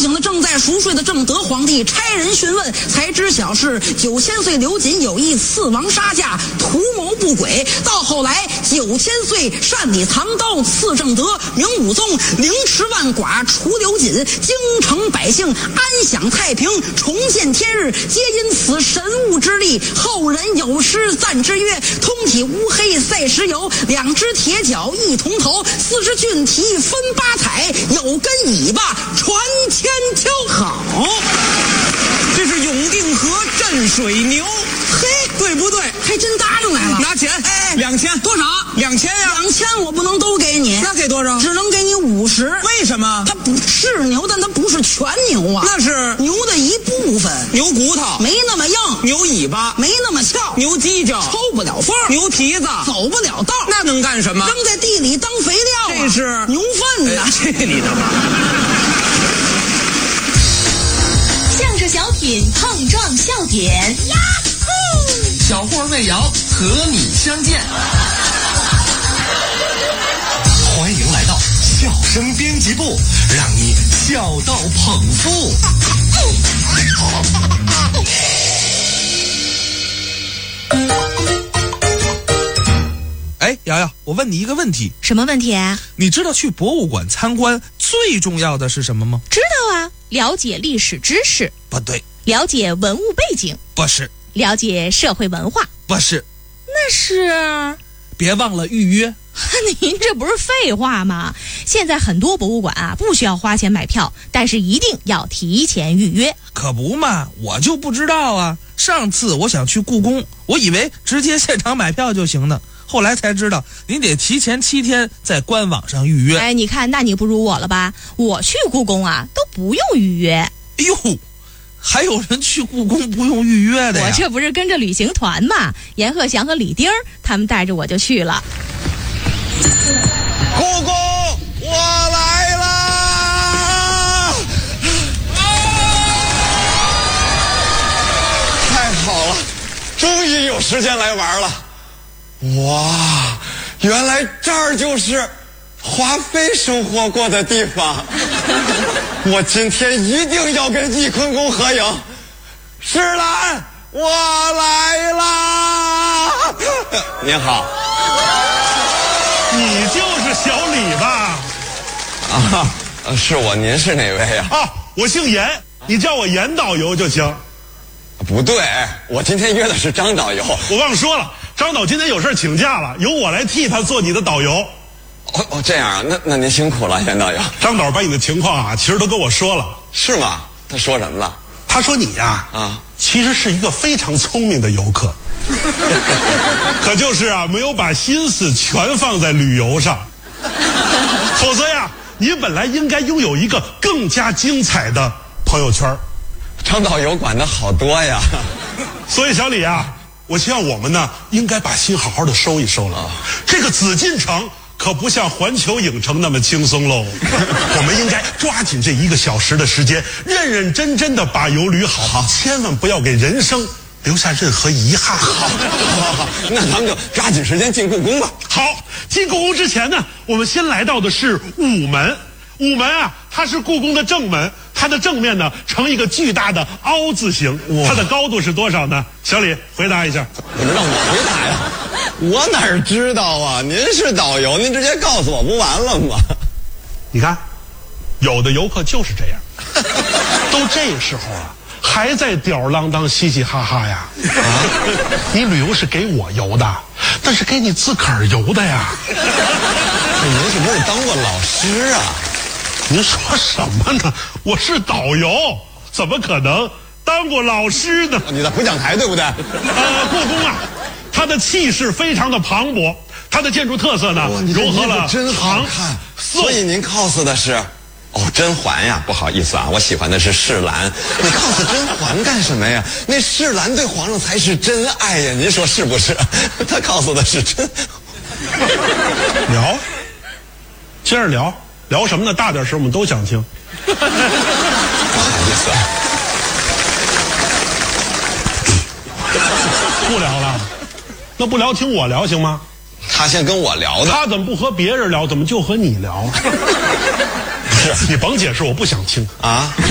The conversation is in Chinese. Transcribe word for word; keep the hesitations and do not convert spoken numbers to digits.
醒了正在熟睡的正德皇帝，差人询问，才知晓是九千岁刘瑾有意刺王杀驾，图谋不轨。到后来九千岁擅里藏刀刺正德，明武宗凌迟万寡除刘瑾，京城百姓安享太平，重见天日，皆因此神物之力。后人有诗赞之曰：通体乌黑赛石油，两只铁脚一铜头，四只俊蹄分八彩，有根尾巴传千秋好。 这是永定河镇水牛， 嘿， 对不对？ 还真搭上来了。 拿钱， 哎， 两千， 多少？ 两千呀！ 两千我不能都给你， 那给多少？ 只能给你五十。 为什么？ 它不是牛，但它不是全牛啊， 那是牛的一部分。 牛骨头没那么硬， 牛尾巴没那么翘， 牛犄角抽不了风， 牛蹄子走不了道， 那能干什么？ 扔在地里当肥料、啊。 这是牛粪呐！ 这里的嘛。 相声小品碰撞笑点，呀呼！ 小霍魏瑶和你相见，欢迎来到笑声编辑部，让你笑到捧腹。 哎，瑶瑶，我问你一个问题。 什么问题啊？ 你知道去博物馆参观最重要的是什么吗？ 知道啊，了解历史知识。 不对。 了解文物背景。 不是。 了解社会文化。 不是。 那是？ 别忘了预约。 您这不是废话吗？现在很多博物馆啊，不需要花钱买票，但是一定要提前预约。 可不嘛，我就不知道啊。上次我想去故宫，我以为直接现场买票就行呢。后来才知道，您得提前七天在官网上预约。 哎，你看，那你不如我了吧？我去故宫啊，都不用预约。 哎呦，还有人去故宫不用预约的呀？ 我这不是跟着旅行团嘛，阎鹤祥和李丁他们带着我就去了。 故宫，我来啦！太好了，终于有时间来玩了。哇，原来这儿就是华妃生活过的地方。我今天一定要跟翊坤公合影。石兰，我来啦！您好。 你就是小李吧？ 啊，是我，您是哪位呀？ 啊，我姓严，你叫我严导游就行。 不对，我今天约的是张导游。 我忘说了，张导今天有事请假了，由我来替他做你的导游。 哦哦，这样啊，那那您辛苦了，严导游。 张导把你的情况啊，其实都跟我说了。 是吗？他说什么了？ 他说你呀， 啊， 其实是一个非常聪明的游客。可就是啊，没有把心思全放在旅游上，否则呀，你本来应该拥有一个更加精彩的朋友圈。 张导游管的好多呀。 所以小李啊，我希望我们呢，应该把心好好的收一收了。这个紫禁城可不像环球影城那么轻松喽。我们应该抓紧这一个小时的时间，认认真真的把游旅好，好，千万不要给人生留下任何遗憾。 好，好，好，那咱们就抓紧时间进故宫吧。 好，进故宫之前呢，我们先来到的是午门。午门啊，它是故宫的正门，它的正面呢呈一个巨大的凹字形。它的高度是多少呢？小李回答一下。 你们让我回答呀？我哪儿知道啊？您是导游，您直接告诉我不完了吗？ 你看，有的游客就是这样，都这时候啊，还在吊儿郎当嘻嘻哈哈呀。啊，你旅游是给我游的，但是给你自个儿游的呀。 您是不是当过老师啊？ 您说什么呢？我是导游，怎么可能当过老师呢？ 你在回讲台对不对？ 呃，故宫啊，它的气势非常的磅礴，它的建筑特色呢，融合了真好看。所以您 cos 的是，哦，甄嬛呀？不好意思啊，我喜欢的是世兰。你 cos 甄嬛干什么呀？那世兰对皇上才是真爱呀，您说是不是？他 cos 的是真。 聊，接着聊。聊什么呢？大点声，我们都想听。 不好意思， 不聊了，那不聊听我聊行吗？ 他先跟我聊的， 他怎么不和别人聊，怎么就和你聊？ 是你甭解释，我不想听啊。